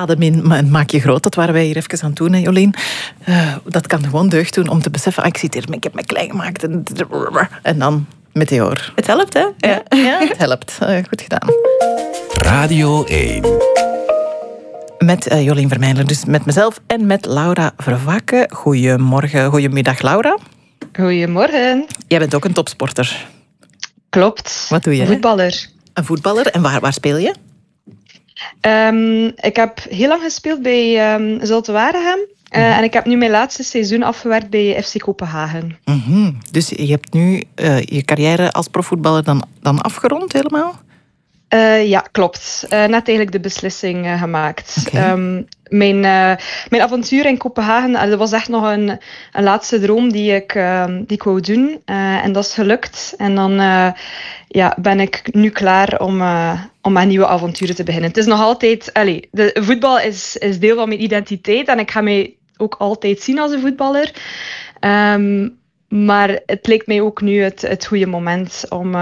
adem in en maak je groot. Dat waren wij hier even aan het doen, hè, Jolien. Dat kan gewoon deugd doen om te beseffen, ik zit hier, ik heb me klein gemaakt. En dan meteor. Het helpt, hè? Ja, het helpt. Goed gedaan. Radio 1. Met Jolien Vermeijler, dus met mezelf en met Laura Vervakke. Goedemorgen, goedemiddag Laura. Goedemorgen. Jij bent ook een topsporter. Klopt. Wat doe je? Voetballer. Een voetballer. En waar speel je? Ik heb heel lang gespeeld bij Zulte Waregem. En ik heb nu mijn laatste seizoen afgewerkt bij FC Kopenhagen. Mm-hmm. Dus je hebt nu je carrière als profvoetballer dan afgerond helemaal? Ja, klopt. Net eigenlijk de beslissing gemaakt. Okay. Mijn avontuur in Kopenhagen, dat was echt nog een laatste droom die ik wou doen. En dat is gelukt. En dan ben ik nu klaar om aan nieuwe avonturen te beginnen. Het is nog altijd... de voetbal is deel van mijn identiteit. En ik ga mij ook altijd zien als een voetballer. Maar het leek mij ook nu het goede moment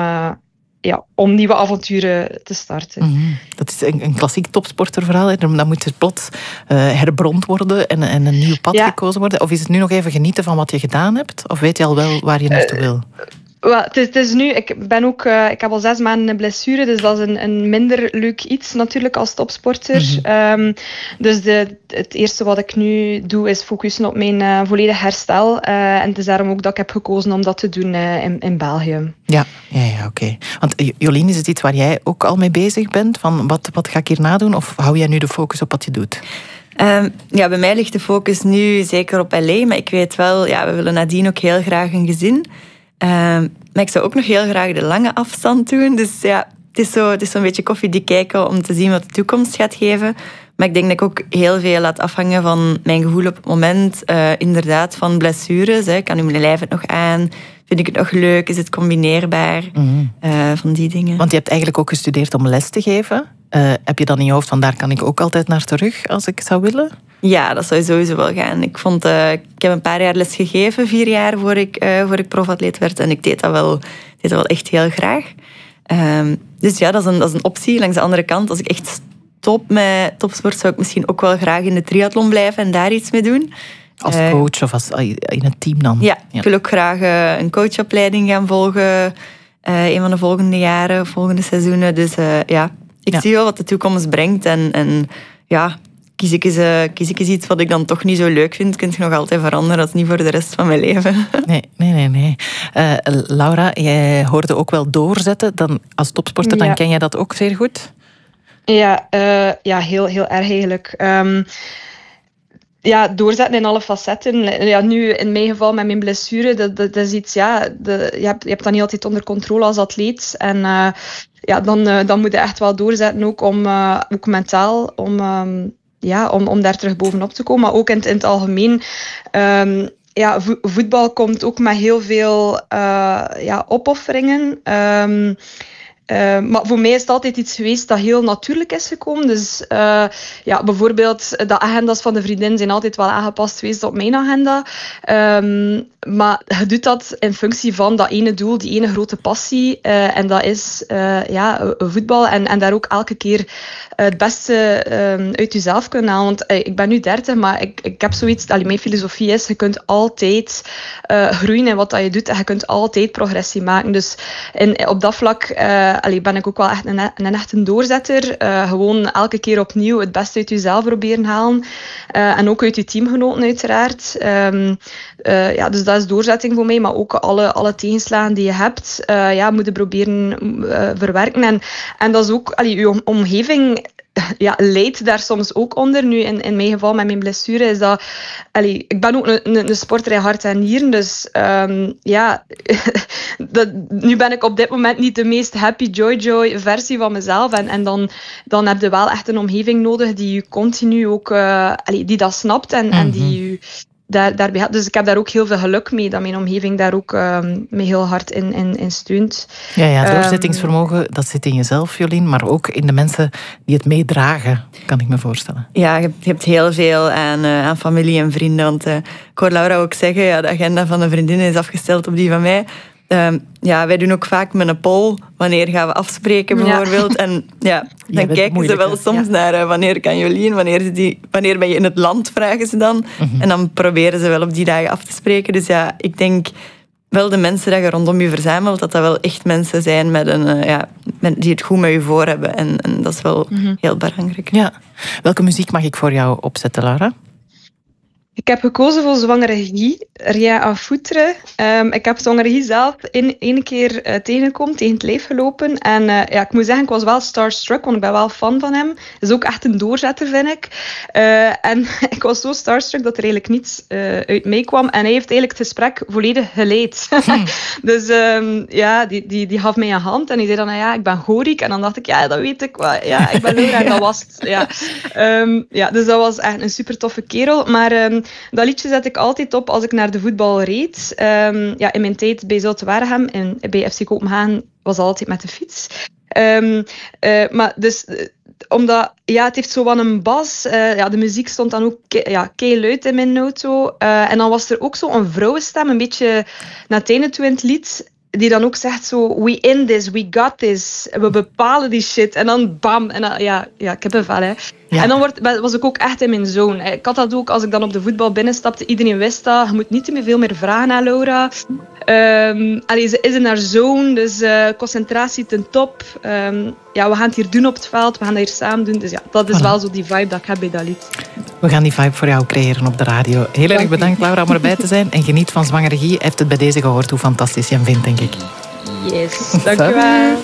om nieuwe avonturen te starten. Mm-hmm. Dat is een klassiek topsporterverhaal. Hè. Dan moet het plots herbrand worden en een nieuw pad gekozen worden. Of is het nu nog even genieten van wat je gedaan hebt? Of weet je al wel waar je naartoe wil? Het is nu, ik heb al 6 maanden een blessure, dus dat is een minder leuk iets natuurlijk als topsporter. Mm-hmm. Dus het eerste wat ik nu doe is focussen op mijn volledig herstel. En het is daarom ook dat ik heb gekozen om dat te doen in België. Ja, oké. Want Jolien, is het iets waar jij ook al mee bezig bent? Van wat ga ik hierna doen? Of hou jij nu de focus op wat je doet? Bij mij ligt de focus nu zeker op LA. Maar ik weet wel, we willen nadien ook heel graag een gezin. Maar ik zou ook nog heel graag de lange afstand doen. Dus het is zo'n beetje koffiedik kijken om te zien wat de toekomst gaat geven. Maar ik denk dat ik ook heel veel laat afhangen van mijn gevoel op het moment. Inderdaad, van blessures. Kan nu mijn lijf het nog aan? Vind ik het nog leuk? Is het combineerbaar? Mm-hmm. Van die dingen. Want je hebt eigenlijk ook gestudeerd om les te geven. Heb je dan in je hoofd van daar kan ik ook altijd naar terug als ik zou willen? Ja, dat zou sowieso wel gaan. Ik heb een paar jaar les gegeven, 4 jaar voor ik profatleet werd. En ik deed dat wel echt heel graag. Dus dat is een optie. Langs de andere kant, als ik echt stop met topsport, zou ik misschien ook wel graag in de triathlon blijven en daar iets mee doen. Als coach of in een team dan? Ja, ik wil ook graag een coachopleiding gaan volgen. Een van de volgende jaren, volgende seizoenen. Dus ik zie wel wat de toekomst brengt. En kies ik eens iets wat ik dan toch niet zo leuk vind, kun je nog altijd veranderen. Dat is niet voor de rest van mijn leven. Nee. Laura, jij hoorde ook wel doorzetten. Dan, als topsporter, dan ken jij dat ook zeer goed? Ja, heel, heel erg eigenlijk. Doorzetten in alle facetten. Ja, nu in mijn geval met mijn blessure, dat is iets, je hebt dat niet altijd onder controle als atleet. En dan moet je echt wel doorzetten, ook ook mentaal, om daar terug bovenop te komen. Maar ook in het algemeen. Voetbal komt ook met heel veel opofferingen. Maar voor mij is het altijd iets geweest dat heel natuurlijk is gekomen. Dus bijvoorbeeld de agenda's van de vriendin zijn altijd wel aangepast geweest op mijn agenda. Maar je doet dat in functie van dat ene doel, die ene grote passie. En dat is voetbal. En daar ook elke keer het beste uit jezelf kunnen halen. Want ik ben nu 30, maar ik heb zoiets... Mijn filosofie is, je kunt altijd groeien in wat dat je doet. En je kunt altijd progressie maken. Dus op dat vlak... ben ik ook wel echt een doorzetter. Gewoon elke keer opnieuw het beste uit jezelf proberen halen. En ook uit je teamgenoten uiteraard. Dus dat is doorzetting voor mij. Maar ook alle tegenslagen die je hebt, moet je proberen verwerken. En dat is ook... je omgeving... leidt daar soms ook onder. Nu, in mijn geval, met mijn blessure, is dat... ik ben ook een sporter in hart en nieren, dus nu ben ik op dit moment niet de meest happy, joy versie van mezelf. En dan heb je wel echt een omgeving nodig die je continu ook... die dat snapt en die je... Daarbij had. Dus ik heb daar ook heel veel geluk mee, dat mijn omgeving daar ook me heel hard in steunt. Ja, doorzettingsvermogen, dat zit in jezelf, Jolien, maar ook in de mensen die het meedragen, kan ik me voorstellen. Ja, je hebt heel veel aan familie en vrienden. Want ik hoor Laura ook zeggen, de agenda van een vriendin is afgesteld op die van mij. wij doen ook vaak met een poll wanneer gaan we afspreken bijvoorbeeld. En dan kijken ze wel soms naar wanneer kan Jolien, wanneer ben je in het land, vragen ze dan. En dan proberen ze wel op die dagen af te spreken. Dus ik denk wel de mensen die je rondom je verzamelt, dat wel echt mensen zijn die het goed met je voor hebben. En dat is wel heel belangrijk. Ja. Welke muziek mag ik voor jou opzetten, Laura? Ik heb gekozen voor Zwangere Guy, Rien à foutre. Ik heb Zwangere Guy zelf één keer tegengekomen, tegen het lijf gelopen. En ik moet zeggen, ik was wel starstruck, want ik ben wel fan van hem. Hij is ook echt een doorzetter, vind ik. En ik was zo starstruck dat er eigenlijk niets uit mij kwam. En hij heeft eigenlijk het gesprek volledig geleid. Dus die gaf mij een hand en hij zei dan, ik ben Gorik. En dan dacht ik, dat weet ik wel. Ja, ik ben Laura en dat was het. Dus dat was echt een super toffe kerel. Maar dat liedje zet ik altijd op als ik naar de voetbal reed. In mijn tijd bij Zulte Waregem en bij FC Kopenhagen was dat altijd met de fiets. Maar dus, omdat het heeft zo wat een bas. De muziek stond dan ook keiluid in mijn auto. En dan was er ook zo een vrouwenstem, een beetje naar het einde toe in het lied, die dan ook zegt zo, we in this, we got this, we bepalen die shit. En dan bam, en dan, ik heb een vel, hè. Ja. En dan was ik ook echt in mijn zone. Ik had dat ook als ik dan op de voetbal binnenstapte. Iedereen wist dat. Je moet niet te veel meer vragen aan Laura. Ze is in haar zone, dus concentratie ten top. We gaan het hier doen op het veld. We gaan dat hier samen doen. Dus dat is wel zo die vibe dat ik heb bij dat lied. We gaan die vibe voor jou creëren op de radio. Heel erg bedankt, Laura, om erbij te zijn. En geniet van Zwangere Guy. Hij heeft het bij deze gehoord hoe fantastisch je hem vindt, denk ik. Yes, dankjewel.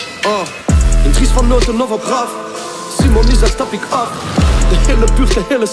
Een triest van noten of op graf. Simon, nu stap ik af. De hele buurt, de hele